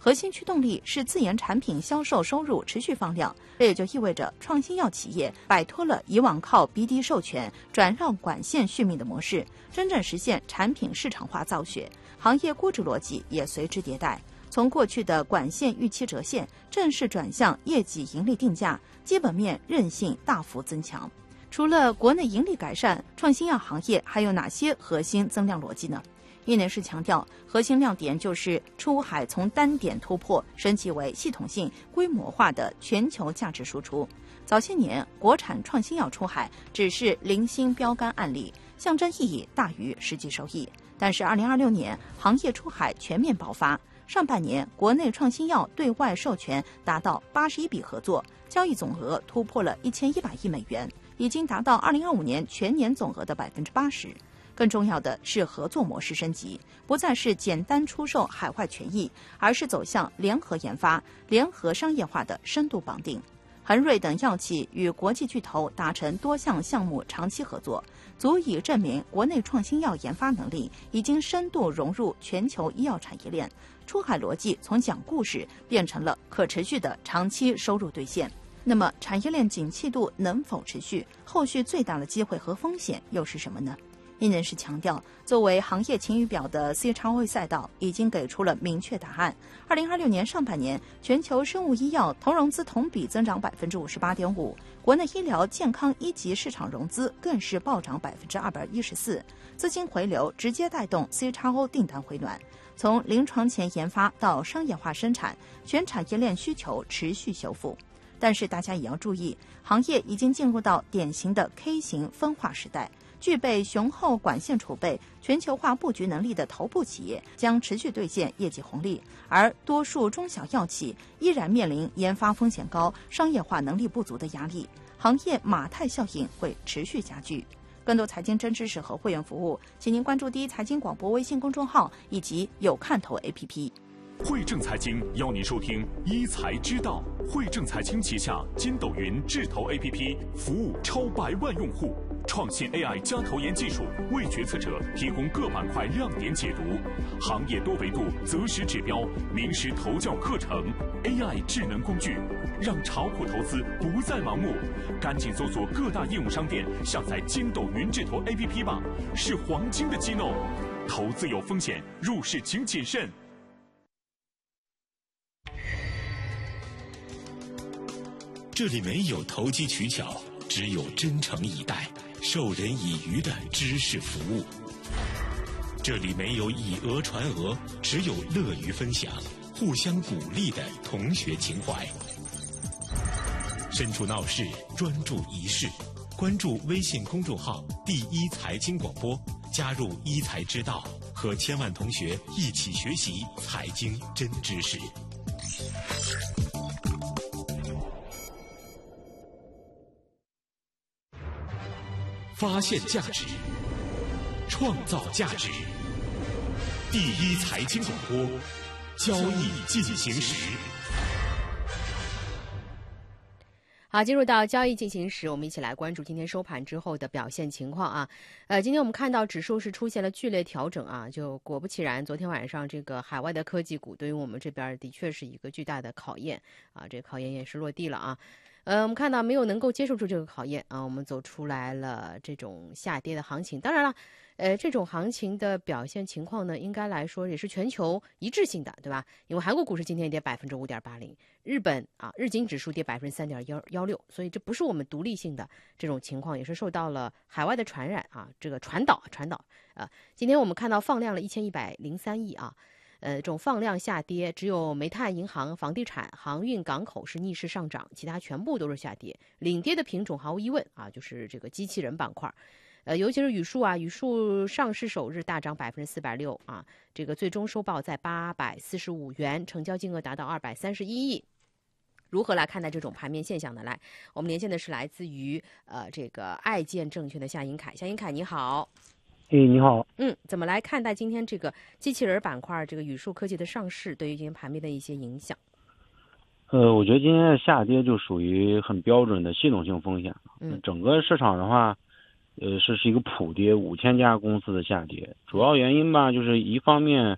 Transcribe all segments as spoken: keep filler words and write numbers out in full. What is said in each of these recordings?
核心驱动力是自研产品销售收入持续放量，这也就意味着创新药企业摆脱了以往靠 B D 授权转让管线续命的模式，真正实现产品市场化造血，行业估值逻辑也随之迭代。从过去的管线预期折现，正式转向业绩盈利定价，基本面韧性大幅增强。除了国内盈利改善，创新药行业还有哪些核心增量逻辑呢？业内是强调，核心亮点就是出海从单点突破升级为系统性、规模化的全球价值输出。早些年，国产创新药出海只是零星标杆案例，象征意义大于实际收益。但是，二零二六年行业出海全面爆发，上半年国内创新药对外授权达到八十一笔合作，交易总额突破了一千一百亿美元，已经达到二零二五年全年总额的百分之八十。更重要的是合作模式升级，不再是简单出售海外权益，而是走向联合研发、联合商业化的深度绑定。恒瑞等药企与国际巨头达成多项项目长期合作，足以证明国内创新药研发能力已经深度融入全球医药产业链，出海逻辑从讲故事变成了可持续的长期收入兑现。那么产业链景气度能否持续？后续最大的机会和风险又是什么呢？业内人士强调，作为行业晴雨表的 C X O 赛道已经给出了明确答案。二零二六年上半年，全球生物医药同融资同比增长百分之五十八点五，国内医疗健康一级市场融资更是暴涨百分之二百一十四，资金回流直接带动 C X O 订单回暖。从临床前研发到商业化生产，全产业链需求持续修复。但是大家也要注意，行业已经进入到典型的 K 型分化时代。具备雄厚管线储备、全球化布局能力的头部企业将持续兑现业绩红利，而多数中小药企依然面临研发风险高、商业化能力不足的压力，行业马太效应会持续加剧。更多财经真知识和会员服务，请您关注第一财经广播微信公众号以及有看头 A P P。 汇正财经邀您收听一财知道。汇正财经旗下筋斗云智投 A P P 服务超百万用户，创新 A I 加投研技术为决策者提供各板块亮点解读，行业多维度择时指标名师投教课程 ，A I 智能工具，让炒股投资不再盲目。赶紧搜索各大应用商店下载筋斗云智投 A P P 吧，是黄金的机弄。投资有风险，入市请谨慎。 这里没有投机取巧，只有真诚以待、授人以渔的知识服务。这里没有以讹传讹，只有乐于分享、互相鼓励的同学情怀。身处闹市，专注一事。关注微信公众号“第一财经广播”，加入一财知道，和千万同学一起学习财经真知识。发现价值，创造价值。第一财经广播，交易进行时。 好，进入到交易进行时，我们一起来关注今天收盘之后的表现情况啊。呃，今天我们看到指数是出现了剧烈调整啊，就果不其然，昨天晚上这个海外的科技股对于我们这边的确是一个巨大的考验啊，这个考验也是落地了啊。呃，我们看到没有能够接受住这个考验啊，我们走出来了这种下跌的行情。当然了，呃，这种行情的表现情况呢，应该来说也是全球一致性的，对吧？因为韩国股市今天跌百分之五点八零，日本啊日经指数跌百分之三点幺幺六，所以这不是我们独立性的这种情况，也是受到了海外的传染啊，这个传导传导啊。今天我们看到放量了一千一百零三亿啊。呃，这种放量下跌，只有煤炭、银行、房地产、航运、港口是逆势上涨，其他全部都是下跌。领跌的品种毫无疑问啊，就是这个机器人板块，呃，尤其是宇树啊，宇树上市首日大涨百分之四百六啊，这个最终收报在八百四十五元，成交金额达到二百三十一亿。如何来看待这种盘面现象呢？来，我们连线的是来自于呃这个爱建证券的夏英凯，夏英凯你好。 哎，你好。 嗯，怎么来看待今天这个机器人板块这个宇树科技的上市对于今天盘面的一些影响？ 呃，我觉得今天的下跌就属于很标准的系统性风险。 嗯， 整个市场的话，呃，是是一个普跌，五千家公司的下跌。主要原因吧，就是一方面，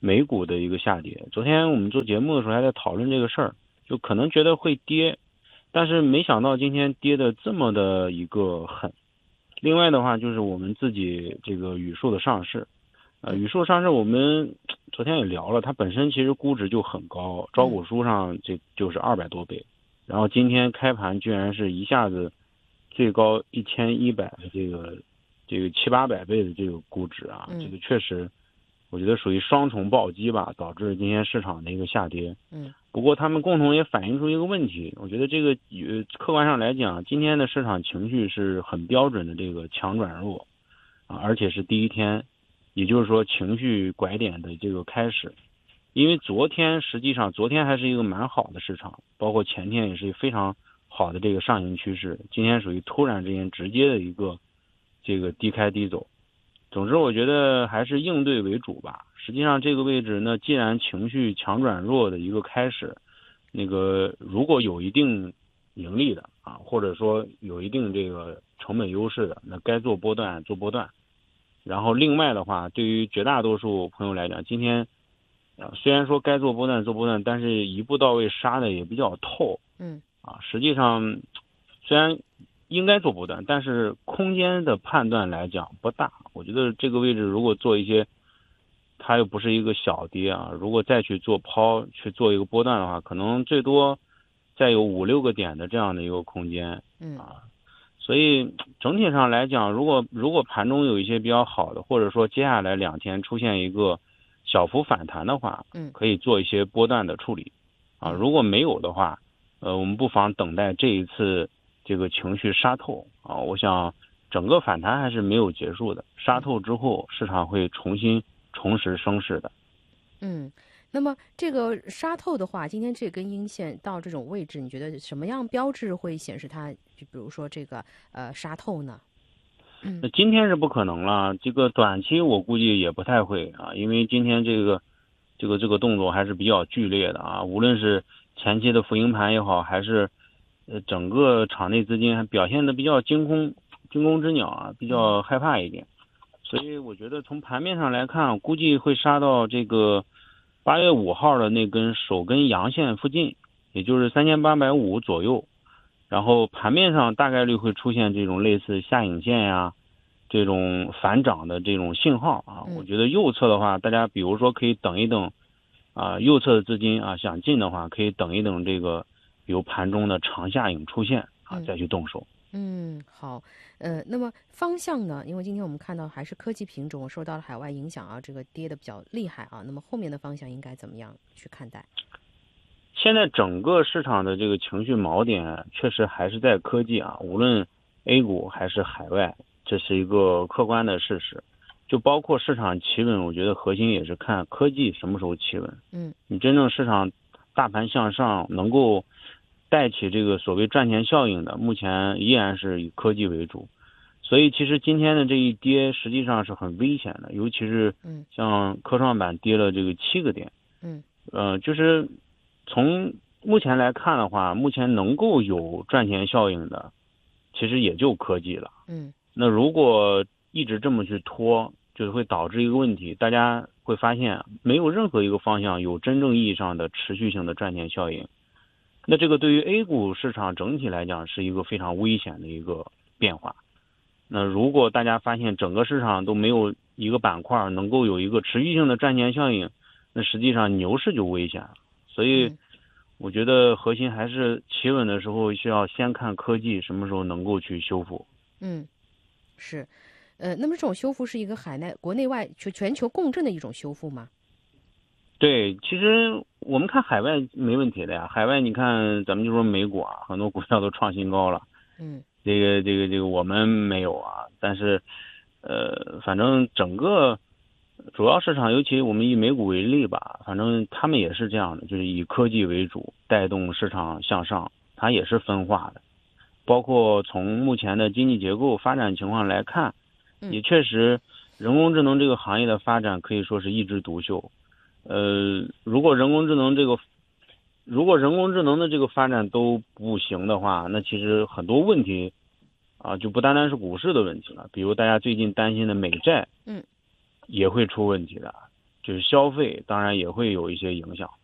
美股的一个下跌。昨天我们做节目的时候还在讨论这个事儿，就可能觉得会跌，但是没想到今天跌的这么的一个狠。另外的话就是我们自己这个宇硕的上市，呃，宇硕上市我们昨天也聊了，它本身其实估值就很高，招股书上这就是二百多倍，然后今天开盘居然是一下子最高一千一百的这个这个七八百倍的这个估值啊，这个确实我觉得属于双重暴击吧，导致今天市场的一个下跌。 嗯， 不过他们共同也反映出一个问题，我觉得这个呃客观上来讲，今天的市场情绪是很标准的这个强转弱啊，而且是第一天，也就是说情绪拐点的这个开始。因为昨天实际上昨天还是一个蛮好的市场，包括前天也是非常好的这个上行趋势，今天属于突然之间直接的一个这个低开低走。总之我觉得还是应对为主吧。实际上这个位置呢，既然情绪强转弱的一个开始，那个如果有一定盈利的啊，或者说有一定这个成本优势的，那该做波段做波段。然后另外的话，对于绝大多数朋友来讲，今天啊虽然说该做波段做波段，但是一步到位杀的也比较透。 嗯啊，实际上虽然应该做波段，但是空间的判断来讲不大。我觉得这个位置如果做一些，它又不是一个小跌啊，如果再去做抛去做一个波段的话，可能最多再有五六个点的这样的一个空间。 嗯啊，所以整体上来讲，如果如果盘中有一些比较好的，或者说接下来两天出现一个小幅反弹的话， 嗯， 可以做一些波段的处理啊。如果没有的话，呃，我们不妨等待这一次这个情绪杀透啊。我想整个反弹还是没有结束的，杀透之后市场会重新重拾升势的。 嗯，那么这个杀透的话，今天这根阴线到这种位置，你觉得什么样标志会显示它，就比如说这个呃杀透呢？嗯， 那今天是不可能了，这个短期我估计也不太会啊，因为今天这个这个这个动作还是比较剧烈的啊，无论是前期的浮盈盘也好，还是呃整个场内资金还表现的比较惊空惊弓之鸟啊，比较害怕一点。所以我觉得从盘面上来看，估计会杀到这个八月五号的那根首根阳线附近，也就是三千八百五左右。然后盘面上大概率会出现这种类似下影线呀，这种反涨的这种信号啊。我觉得右侧的话，大家比如说可以等一等啊，右侧的资金啊想进的话，可以等一等这个比如盘中的长下影出现啊，再去动手。 嗯，好，呃，那么方向呢？因为今天我们看到还是科技品种受到了海外影响啊，这个跌得比较厉害啊。那么后面的方向应该怎么样去看待？ 现在整个市场的这个情绪锚点确实还是在科技啊，无论 A 股还是海外，这是一个客观的事实。就包括市场企稳，我觉得核心也是看科技什么时候企稳。 嗯， 你真正市场大盘向上能够带起这个所谓赚钱效应的，目前依然是以科技为主。所以其实今天的这一跌实际上是很危险的，尤其是像科创板跌了这个七个点。 嗯， 呃，就是从目前来看的话，目前能够有赚钱效应的，其实也就科技了。 嗯， 那如果一直这么去拖，就是会导致一个问题，大家会发现没有任何一个方向有真正意义上的持续性的赚钱效应。那这个对于 A 股市场整体来讲是一个非常危险的一个变化。那如果大家发现整个市场都没有一个板块能够有一个持续性的赚钱效应，那实际上牛市就危险了。所以我觉得核心还是企稳的时候需要先看科技什么时候能够去修复。 嗯，是，呃，那么这种修复是一个海内国内外全全球共振的一种修复吗？ 对，其实我们看海外没问题的呀。海外你看，咱们就说美股啊，很多股票都创新高了。 嗯， 这个这个这个我们没有啊，但是，呃，反正整个主要市场，尤其我们以美股为例吧，反正他们也是这样的，就是以科技为主带动市场向上，它也是分化的。包括从目前的经济结构发展情况来看，也确实人工智能这个行业的发展可以说是一枝独秀。呃，如果人工智能这个，如果人工智能的这个发展都不行的话，那其实很多问题啊，就不单单是股市的问题了。比如大家最近担心的美债， 嗯， 也会出问题的。 就是消费当然也会有一些影响。